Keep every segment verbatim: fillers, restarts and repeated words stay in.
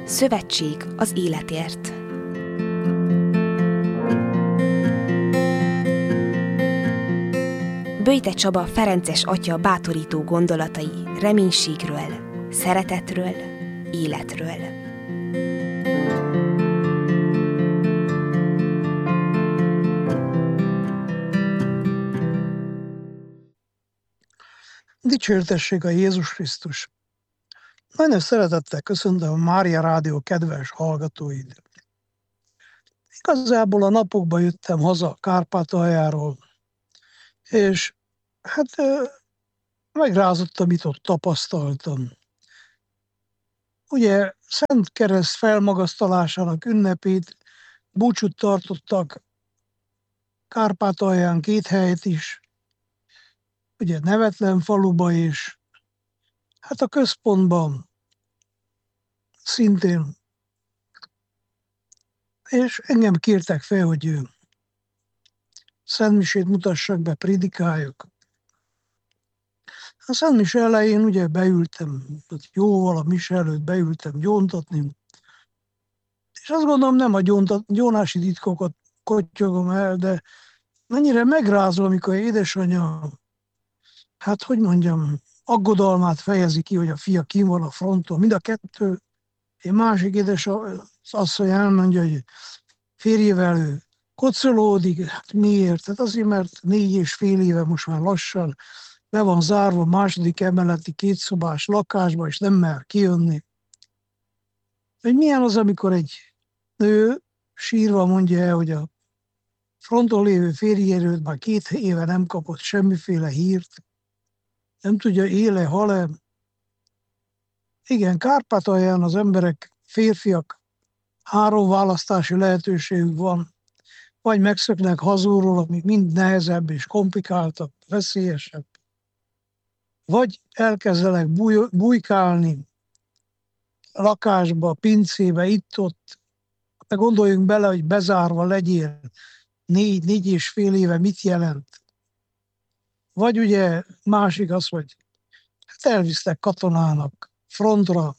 Szövetség az életért. Böjte Csaba ferences atya bátorító gondolatai reménységről, szeretetről, életről. Dicsértessék a Jézus Krisztus! Nagyon szeretettel köszöntöm a Mária Rádió kedves hallgatóit. Igazából a napokban jöttem haza Kárpátaljáról, és hát megrázott, amit ott tapasztaltam. Ugye Szent Kereszt felmagasztalásának ünnepét búcsút tartottak Kárpátalján két helyet is, ugye Nevetlen faluba is, hát a központban szintén. És engem kértek fel, hogy szentmisét mutassak be, prédikáljak. A szentmise elején ugye beültem, jóval a mise előtt beültem gyóntatni, és azt gondolom, nem a gyóntat, gyónási titkokat kottyogom el, de mennyire megrázol, amikor édesanyja, hát hogy mondjam, aggodalmát fejezi ki, hogy a fia kín van a fronton. Mind a kettő, egy másik édesasszony elmondja, hogy férjével ő kocolódik. Hát miért? Hát azért, mert négy és fél éve most már lassan be van zárva második emeleti kétszobás lakásba, és nem mer kijönni. Hogy milyen az, amikor egy nő sírva mondja el, hogy a fronton lévő férjéről már két éve nem kapott semmiféle hírt, nem tudja, éle, hal-e. Igen, Kárpátalján az emberek, férfiak, három választási lehetőségük van. Vagy megszöknek hazúról, ami mind nehezebb és komplikáltabb, veszélyesebb. Vagy elkezdenek búj, bujkálni lakásba, pincébe, itt-ott. De gondoljunk bele, hogy bezárva legyél négy, négy és fél éve, mit jelent. Vagy ugye másik az, hogy hát elvisztek katonának frontra.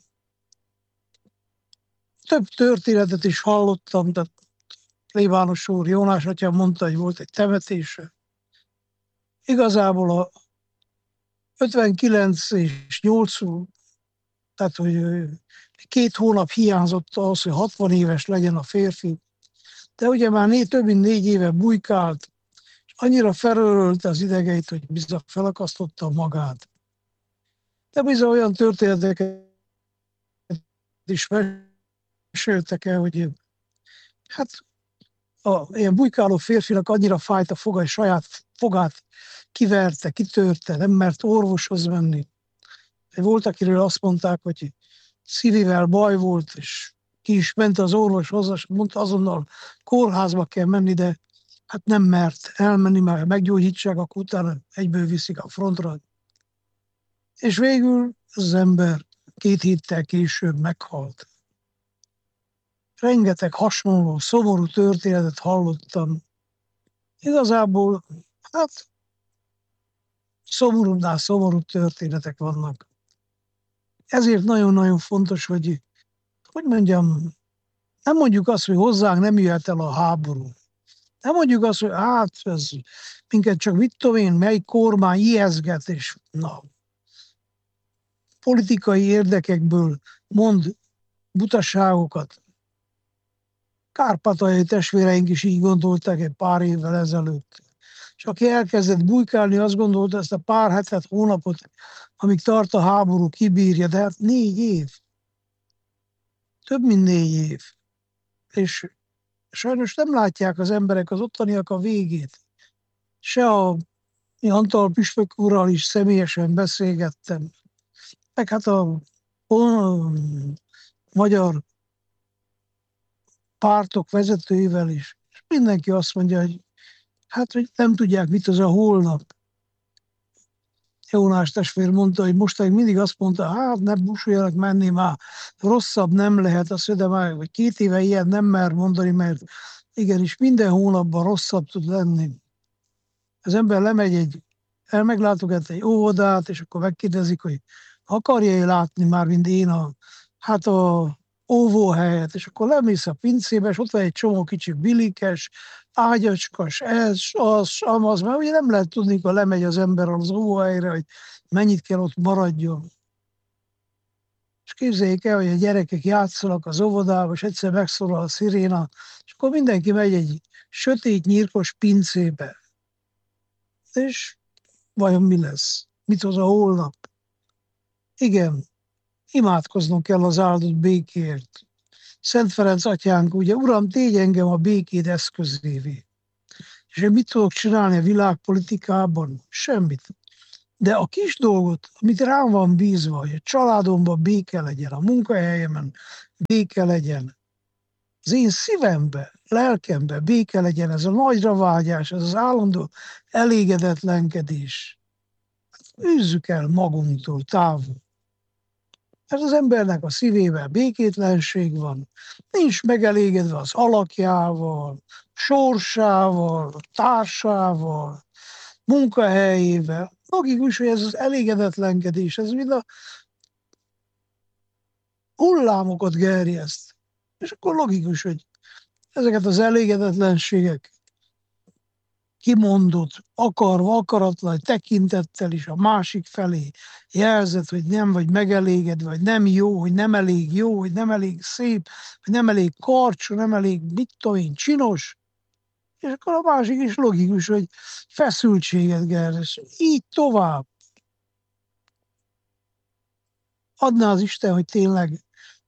Több történetet is hallottam, tehát plébános úr, Jónás atya mondta, hogy volt egy temetése. Igazából a ötvenkilenc és nyolcvan, tehát hogy két hónap hiányzott ahhoz, hogy hatvan éves legyen a férfi, de ugye már négy, több mint négy éve bujkált, és annyira felörölte az idegeit, hogy bizony felakasztotta magát. De bizony olyan történeteket is meséltek el, hogy hát a ilyen bujkáló férfinak annyira fájt a foga, hogy saját fogát kiverte, kitörte, nem mert orvoshoz menni. Volt, akiről azt mondták, hogy szívével baj volt, és ki is ment az orvoshoz, és mondta, azonnal kórházba kell menni, de hát nem mert elmenni, mert meggyógyítsák, akkor utána egyből viszik a frontra. És végül az ember két héttel később meghalt. Rengeteg hasonló, szomorú történetet hallottam. Igazából, hát szomorúnál szomorú történetek vannak. Ezért nagyon-nagyon fontos, hogy, hogy mondjam, nem mondjuk azt, hogy hozzánk nem jöhet el a háború. Nem mondjuk azt, hogy hát, ez minket csak mit tudom én, mely kormány ijeszget, és na, politikai érdekekből mond butaságokat. Kárpátaljai testvéreink is így gondolták egy pár évvel ezelőtt. És aki elkezdett bujkálni, azt gondolta, ezt a pár hetet, hónapot, amíg tart a háború, kibírja, de hát négy év. Több mint négy év. És sajnos nem látják az emberek, az ottaniak a végét. Se a Antal püspök úrral is személyesen beszélgettem, meg hát a, a magyar pártok vezetőivel is. És mindenki azt mondja, hogy hát, hogy nem tudják, mit az a holnap. Jónás testvér mondta, hogy mostanig mindig azt mondta, hát ne busuljanak menni, már rosszabb nem lehet, azt mondja, már vagy két éve ilyen nem mer mondani, mert igenis minden hónapban rosszabb tud lenni. Az ember lemegy egy, el meglátogat egy óvodát, és akkor megkérdezik, hogy akarja-e látni már, mint én a, hát a óvóhelyet, és akkor lemész a pincébe, és ott van egy csomó kicsi bilikes, ágyacskas, ez, az, amaz, mert ugye nem lehet tudni, ha lemegy az ember az óvóhelyre, hogy mennyit kell ott maradjon. És képzeljék el, hogy a gyerekek játszanak az óvodában, és egyszer megszólal a sziréna, és akkor mindenki megy egy sötét, nyírkos pincébe. És vajon mi lesz? Mit hoz a holnap? Igen, imádkoznunk kell az áldott békért. Szent Ferenc atyánk, ugye, Uram, tégy engem a békéd eszközévé. És én mit tudok csinálni a világpolitikában? Semmit. De a kis dolgot, amit rám van bízva, hogy a családomban béke legyen, a munkahelyemen béke legyen, az én szívembe, lelkembe béke legyen, ez a nagyra vágyás, ez az állandó elégedetlenkedés. Űzzük el magunktól távol. Mert az embernek a szívében békétlenség van, nincs megelégedve az alakjával, sorsával, társával, munkahelyével. Logikus, hogy ez az elégedetlenkedés, ez mind a hullámokat gerjeszt. És akkor logikus, hogy ezeket az elégedetlenségek kimondott, akarva, akaratlan tekintettel is a másik felé jelzett, hogy nem vagy megelégedve, vagy nem jó, hogy nem elég jó, hogy nem elég szép, hogy nem elég karcsú, nem elég, mit tudom én, csinos. És akkor a másik is logikus, hogy feszültséget gerjesz. Így tovább. Adná az Isten, hogy tényleg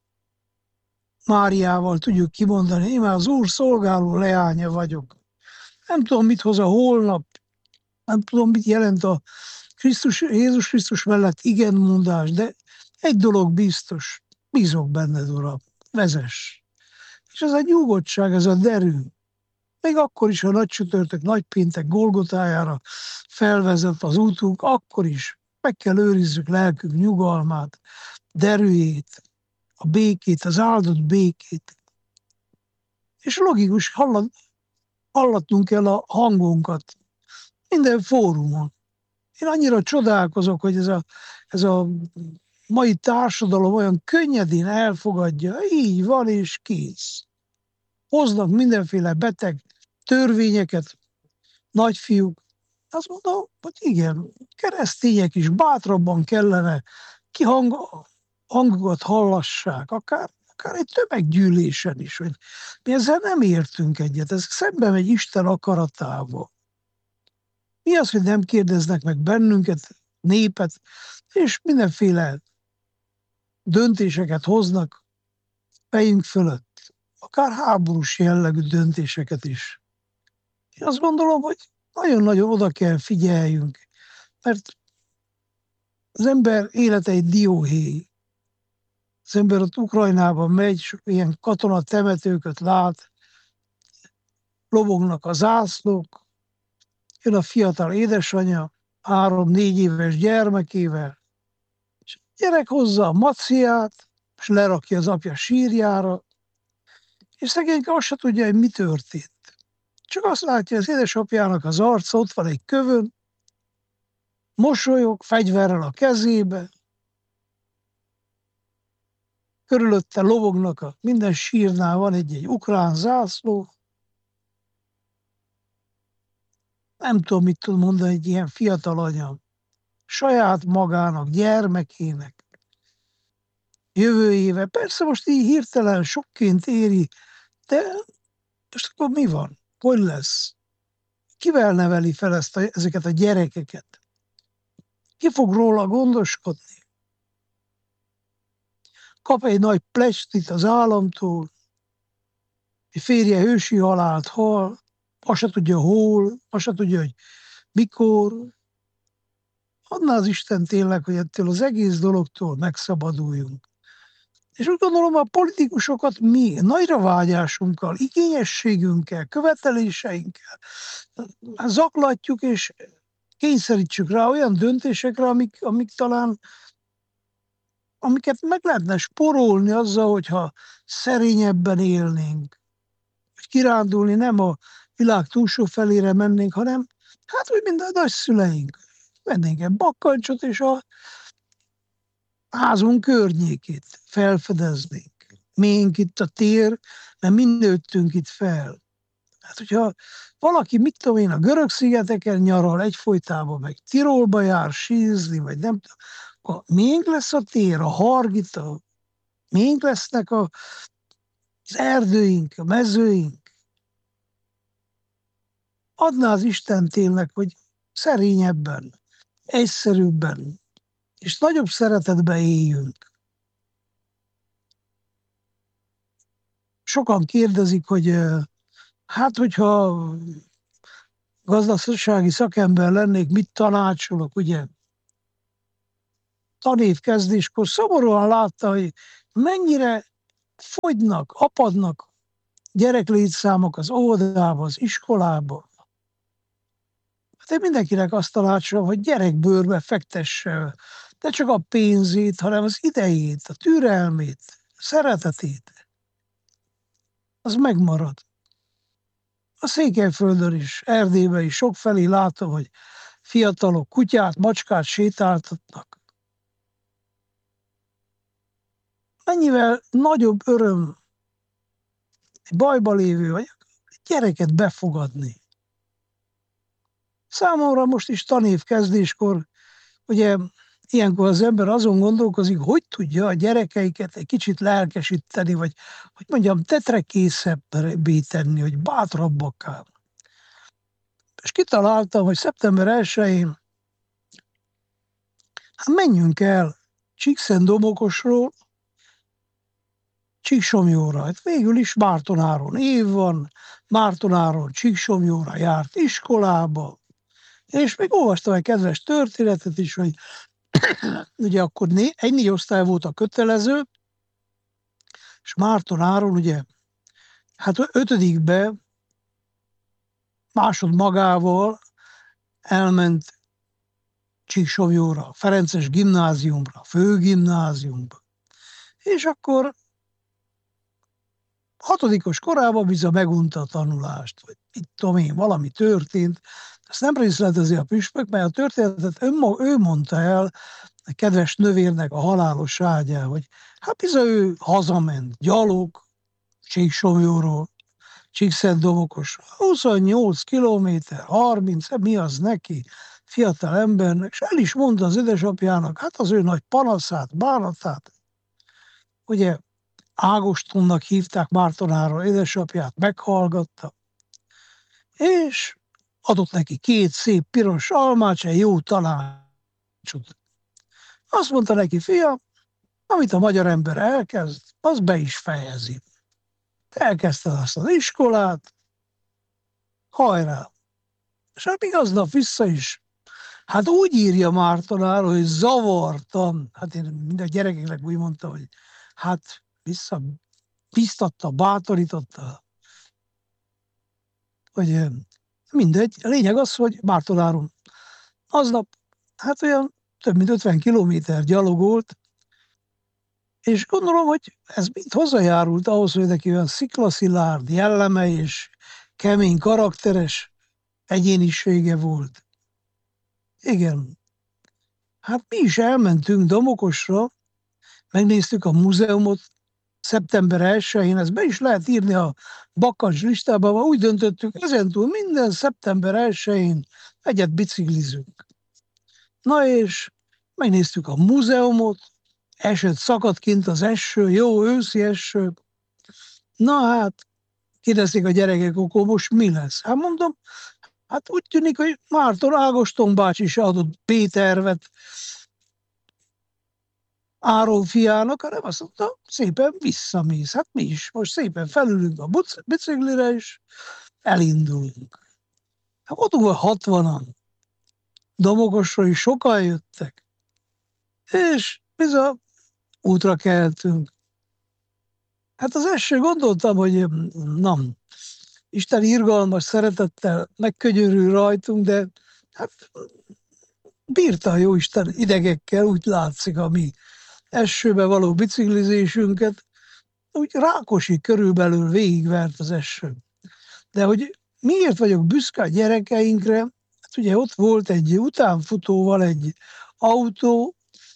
Máriával tudjuk kimondani, én már az Úr szolgáló leánya vagyok. Nem tudom, mit hoz a holnap, nem tudom, mit jelent a Krisztus, Jézus Krisztus mellett igenmondás, de egy dolog biztos, bízok benned, Uram, vezess. És ez a nyugodtság, ez a derű. Még akkor is, ha nagy csütörtök, nagy péntek Golgotájára felvezet az útunk, akkor is meg kell őrizzük lelkünk nyugalmát, derűjét, a békét, az áldott békét. És logikus, hallat, hallatnunk kell a hangunkat minden fórumon. Én annyira csodálkozok, hogy ez a, ez a mai társadalom olyan könnyedén elfogadja, így van és kész. Hoznak mindenféle beteg törvényeket, nagyfiúk. Azt mondom, hogy igen, keresztények is bátrabban kellene kihang, hangokat hallassák, akár, akár egy tömeggyűlésen is, hogy mi ezzel nem értünk egyet, ez szembe megy Isten akaratával. Mi az, hogy nem kérdeznek meg bennünket, népet, és mindenféle döntéseket hoznak fejünk fölött, akár háborús jellegű döntéseket is. Én azt gondolom, hogy nagyon-nagyon oda kell figyeljünk, mert az ember élete egy dióhéj. Az ember ott Ukrajnában megy, és ilyen katonatemetőket lát, lobognak a zászlók, jön a fiatal édesanyja, három-négy éves gyermekével, és a gyerek hozza a maciát, és lerakja az apja sírjára, és szegényke azt se tudja, hogy mi történt. Csak azt látja, az édesapjának az arca, ott van egy kövön, mosolyog, fegyverrel a kezébe, körülötte lobognak, a, minden sírnál van egy-egy ukrán zászló. Nem tudom, mit tud mondani egy ilyen fiatal anya. Saját magának, gyermekének, jövőjével. Persze most így hirtelen sokként éri, de most akkor mi van? Hogy lesz? Kivel neveli fel ezt a, ezeket a gyerekeket? Ki fog róla gondoskodni? Kap egy nagy plestit az államtól, egy férje hősi halált hal, azt se tudja hol, azt se tudja, hogy mikor. Adná az Isten tényleg, hogy ettől az egész dologtól megszabaduljunk. És úgy gondolom, a politikusokat mi nagyra vágyásunkkal, igényességünkkel, követeléseinkkel zaklatjuk, és kényszerítsük rá olyan döntésekre, amik, amik talán amiket meg lehetne sporolni azzal, hogyha szerényebben élnénk. Hogy kirándulni nem a világ túlsó felére mennénk, hanem hát úgy, mint a nagyszüleink. Vennénk egy bakkancsot, és a házunk környékét felfedeznénk. miénk itt a tér, mert mi nőttünk itt fel. Hát, hogyha valaki, mit tudom én, a Görög-szigeteken nyaral egyfolytában, meg Tirolba jár sízni, vagy nem tudom, akkor miénk lesz a tér, a Hargita, miénk lesznek a, az erdőink, a mezőink. Adná az Isten tényleg, hogy szerényebben, egyszerűbben, és nagyobb szeretetben éljünk. Sokan kérdezik, hogy hát, hogyha gazdasági szakember lennék, mit tanácsolok, ugye? Tanévkezdéskor szomorúan látta, hogy mennyire fogynak, apadnak gyereklétszámok az óvodába, az iskolába. Hát én mindenkinek azt tanácsolom, hogy gyerekbőrbe fektesse, ne csak a pénzét, hanem az idejét, a türelmét, a szeretetét. Az megmarad. A Székelyföldön is, Erdélyben is sokfelé látom, hogy fiatalok kutyát, macskát sétáltatnak. Mennyivel nagyobb öröm egy bajba lévő, vagy gyereket befogadni. Számomra most is tanévkezdéskor, ugye ilyenkor az ember azon gondolkozik, hogy tudja a gyerekeiket egy kicsit lelkesíteni, vagy hogy mondjam, tetrekészebbé tenni, hogy bátrabbakká. És kitaláltam, hogy szeptember elsején hát menjünk el Csíkszentdomokosról Csíksomlyóra. Hát végül is Mártonáron év van, Mártonáron Csíksomlyóra járt iskolába, és még olvastam egy kedves történetet is, hogy ugye akkor né, egy négy osztály volt a kötelező, és Mártonáron ugye, hát ötödikbe másod magával elment Csíksomlyóra, Ferences gimnáziumra, főgimnáziumba. És akkor hatodikos korában bizony megunta a tanulást, vagy itt tudom én, valami történt. Ezt nem részletezi a püspök, mert a történetet ön, ő mondta el a kedves növérnek a halálos ágyán, hogy hát bizony ő hazament, gyalog, Csíksomlyóról, Csíkszentdomokosról, huszonnyolc kilométer, harminc, mi az neki, fiatal embernek, és el is mondta az édesapjának, hát az ő nagy panaszát, bánatát. Ugye Ágostonnak hívták Mártonáról édesapját, meghallgatta, és adott neki két szép piros almát, egy jó tanácsot. Azt mondta neki, fiam, amit a magyar ember elkezd, az be is fejezi. Elkezdted azt az iskolát, hajrá! És hát még aznap vissza is, hát úgy írja Mártonáról, hogy zavartam, hát én mind a gyerekeknek úgy mondtam, hogy hát vissza biztatta, bátorította, hogy mindegy. A lényeg az, hogy Mártonáron aznap, hát olyan több mint ötven kilométer gyalogolt, és gondolom, hogy ez mind hozzájárult ahhoz, hogy neki olyan sziklaszilárd jelleme és kemény karakteres egyénisége volt. Igen. Hát mi is elmentünk Domokosra, megnéztük a múzeumot, szeptember elsején, ezt be is lehet írni a bakancs listában, úgy döntöttük, ezentúl minden szeptember elsején egyet biciklizünk. Na és megnéztük a múzeumot, esett, szakadt kint az eső, jó őszi eső. Na hát, kérdezték a gyerekek, akkor most mi lesz? Hát mondom, hát úgy tűnik, hogy Márton Ágoston bácsi is adott B-tervet Áron fiának, hanem azt mondta, szépen visszamész. Hát mi is most szépen felülünk a biciklire, és elindulunk. Hát voltunk vagy hatvanan. Domokosról is sokan jöttek. És bizony útra keltünk. Hát az első gondoltam, hogy na, Isten irgalmas szeretettel megkönyörül rajtunk, de hát bírta a Jóisten idegekkel, úgy látszik, a mi esőbe való biciklizésünket, úgy Rákosi körülbelül végigvert az eső. De hogy miért vagyok büszke a gyerekeinkre, hát ugye ott volt egy utánfutóval egy autó,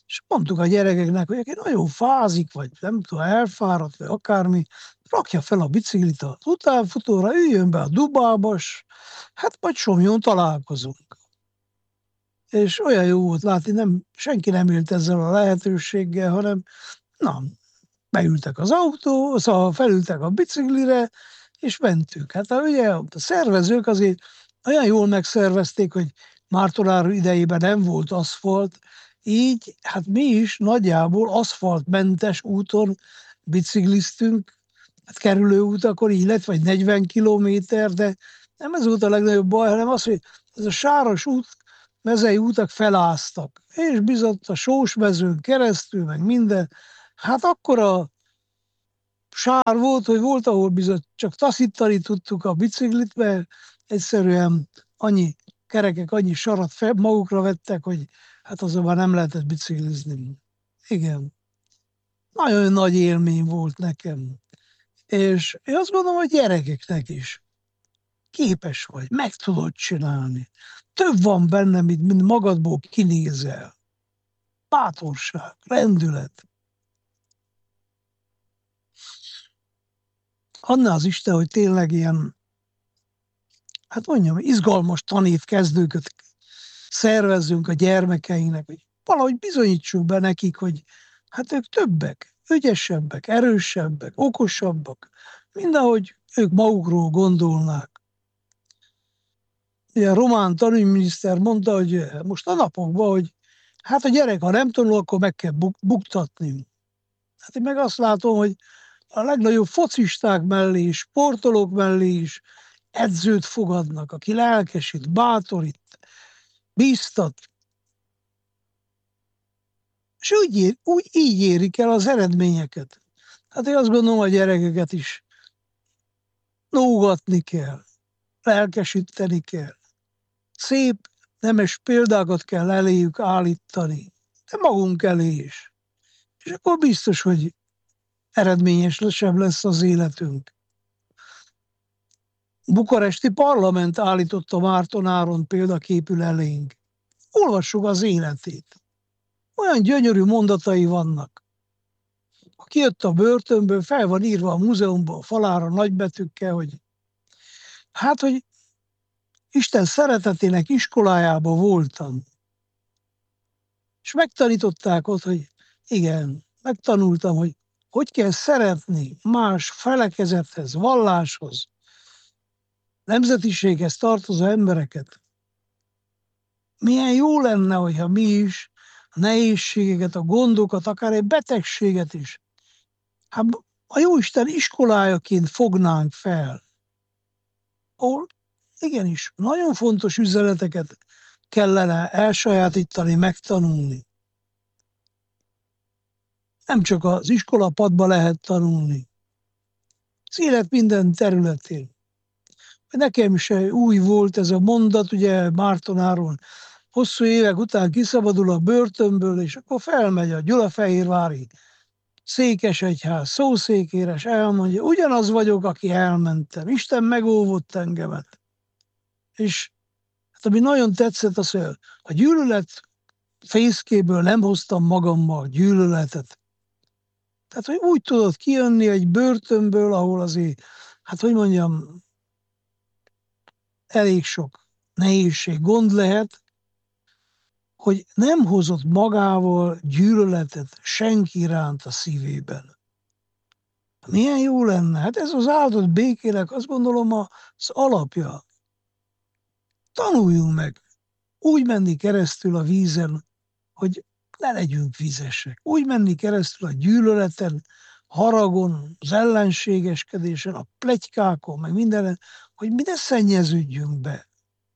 És mondtuk a gyerekeknek, hogy aki nagyon fázik, vagy nem tudom, elfáradt, vagy akármi, rakja fel a biciklit az utánfutóra, üljön be a dubába, s hát majd Somlyon találkozunk. És olyan jó volt látni, nem, senki nem élt ezzel a lehetőséggel, hanem na, beültek az autó, szóval felültek a biciklire, és mentünk. Hát ugye a szervezők azért olyan jól megszervezték, hogy Mártonár idejében nem volt aszfalt, így hát mi is nagyjából aszfaltmentes úton bicikliztünk, hát kerülő utakon így lett, vagy negyven kilométer, de nem ez volt a legnagyobb baj, hanem az, hogy ez a sáros út, mezei útak feláztak, és bizott a Sósmezőn keresztül, meg minden. Hát akkor a sár volt, hogy volt, ahol bizony csak taszítani tudtuk a biciklit, mert egyszerűen annyi kerekek, annyi sarat fel, magukra vettek, hogy hát azonban nem lehetett biciklizni. Igen. Nagyon nagy élmény volt nekem. És én azt gondolom, hogy gyerekeknek is. Képes vagy, meg tudod csinálni. Több van benne, mint, mint magadból kinézel. Bátorság, rendület. Adná az Isten, hogy tényleg ilyen, hát mondjam, izgalmas tanévkezdőket szervezzünk a gyermekeinknek, hogy valahogy bizonyítsuk be nekik, hogy hát ők többek, ügyesebbek, erősebbek, okosabbak, mint ahogy ők magukról gondolnák. Ugye a román tanügyminiszter mondta, hogy most a napokban, hogy hát a gyerek, ha nem tanul, akkor meg kell buk- buktatni. Hát én meg azt látom, hogy a legnagyobb focisták mellé is, sportolók mellé is edzőt fogadnak, aki lelkesít, bátorít, bíztat. És úgy, ér, úgy így érik el az eredményeket. Hát én azt gondolom, a gyerekeket is nógatni kell, lelkesíteni kell. Szép, nemes példákat kell eléjük állítani, de magunk elé is. És akkor biztos, hogy eredményesebb lesz az életünk. Bukaresti Parlament állította Márton Áron példaképül elénk. Olvassuk az életét. Olyan gyönyörű mondatai vannak. Ha kijött a börtönből, fel van írva a múzeumban a falára nagybetűkkel, hogy hát, hogy Isten szeretetének iskolájában voltam. És megtanították ott, hogy igen, megtanultam, hogy hogy kell szeretni más felekezethez, valláshoz, nemzetiséghez tartozó embereket. Milyen jó lenne, hogyha mi is a nehézségeket, a gondokat, akár egy betegséget is, hát a Jóisten iskolájaként fognánk fel. Ahol igenis, nagyon fontos üzeneteket kellene elsajátítani, megtanulni. Nem csak az iskolapadban lehet tanulni. Az élet minden területén. Nekem is új volt ez a mondat, ugye Márton Áron hosszú évek után kiszabadul a börtönből, és akkor felmegy a Gyulafehérvári székesegyház szószékére, és elmondja, ugyanaz vagyok, aki elmentem. Isten megóvott engemet. És hát ami nagyon tetszett, az, hogy a gyűlölet fészkéből nem hoztam magammal gyűlöletet. Tehát, hogy úgy tudod kijönni egy börtönből, ahol azért, hát hogy mondjam, elég sok nehézség, gond lehet, hogy nem hozott magával gyűlöletet senki iránt a szívében. Milyen jó lenne? Hát ez az áldott békének, azt gondolom, az alapja. Tanuljunk meg úgy menni keresztül a vízen, hogy ne legyünk vizesek. Úgy menni keresztül a gyűlöleten, haragon, az ellenségeskedésen, a pletykákon, meg mindenen, hogy mi ne szennyeződjünk be.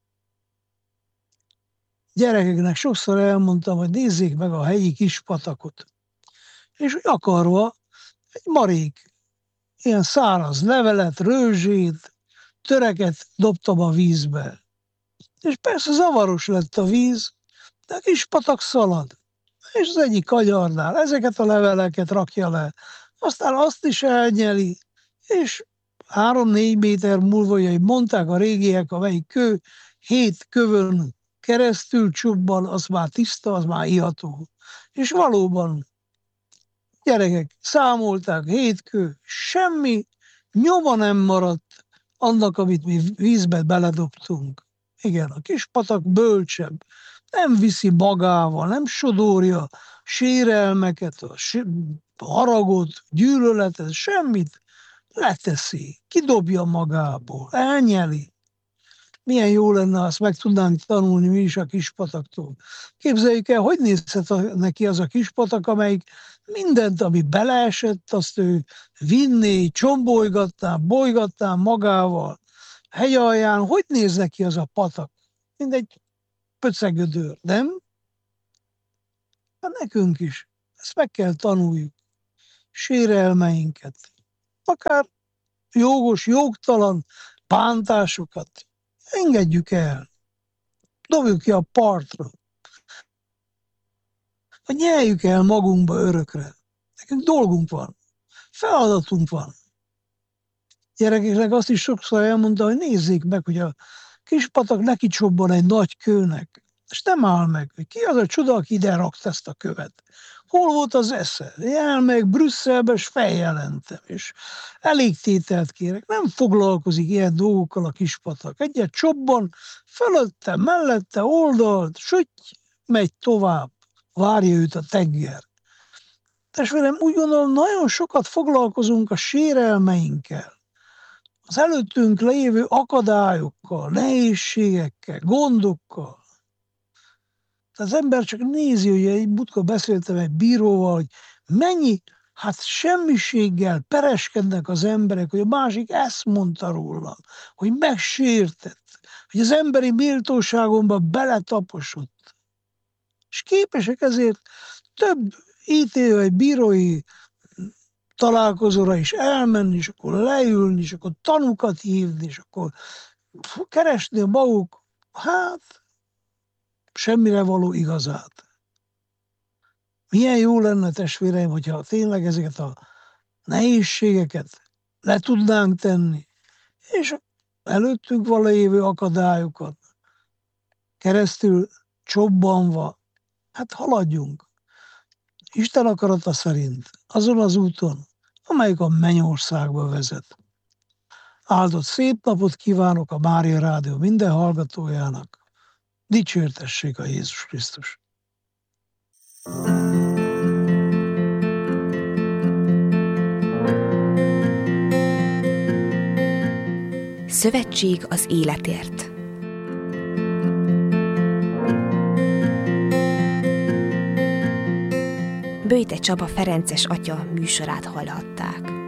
Gyerekeknek sokszor elmondtam, hogy nézzék meg a helyi kispatakot. És úgy akarva egy marék, ilyen száraz levelet, rőzsét, töreket dobtam a vízbe. És persze zavaros lett a víz, de a kispatak szalad. És az egyik kanyarnál ezeket a leveleket rakja le. Aztán azt is elnyeli, és három-négy méter múlva, hogy mondták a régiek, amelyik kő, hét kövön keresztül csobban, az már tiszta, az már iható. És valóban, gyerekek, számolták, hétkő, semmi nyoma nem maradt annak, amit mi vízbe beledobtunk. Igen, a kispatak bölcsebb, nem viszi magával, nem sodorja sérelmeket, a haragot, gyűlöletet, semmit, leteszi, kidobja magából, elnyeli. Milyen jó lenne, azt meg tudnánk tanulni mi is a kispataktól. Képzeljük el, hogy nézhet neki az a kispatak, amelyik mindent, ami beleesett, azt ő vinné, csombolygatná, bolygatná magával, hegy alján. Hogy néz neki az a patak? Mint egy pöcegödör, nem? Hát nekünk is. Ezt meg kell tanuljuk. Sérelmeinket. Akár jogos, jogtalan bántásokat. Engedjük el. Dobjuk ki a partra. Vagy nyeljük el magunkba örökre. Nekünk dolgunk van. Feladatunk van. Gyerekeknek azt is sokszor elmondta, hogy nézzék meg, hogy a kispatak neki csobban egy nagy kőnek. És nem áll meg, hogy ki az a csoda, aki ide rakta ezt a követ. Hol volt az esze? Jel meg Brüsszelbe, és feljelentem, és elég tételt kérek. Nem foglalkozik ilyen dolgokkal a kispatak. Egyet csobban, fölötte, mellette, oldalt, süty, megy tovább. Várja őt a tenger. Testvérem, úgy gondolom, nagyon sokat foglalkozunk a sérelmeinkkel. Az előttünk lévő akadályokkal, nehézségekkel, gondokkal. Az ember csak nézi, hogy egy múltkor beszéltem egy bíróval, hogy mennyi, hát semmiséggel pereskednek az emberek, hogy a másik ezt mondta róla, hogy megsértett, hogy az emberi méltóságomba beletaposott. És képesek ezért több ítélő vagy bírói találkozóra is elmenni, és akkor leülni, és akkor tanúkat hívni, és akkor keresni a maguk, hát semmire való igazát. Milyen jó lenne, testvéreim, hogyha tényleg ezeket a nehézségeket le tudnánk tenni, és előttünk való évő akadályokat keresztül csobbanva, hát haladjunk. Isten akarata szerint, azon az úton, amelyik a mennyországba vezet. Áldott szép napot kívánok a Mária Rádió minden hallgatójának. Dicsértessék a Jézus Krisztus! Szövetség az életért. Böjte Csaba ferences atya műsorát hallhatták.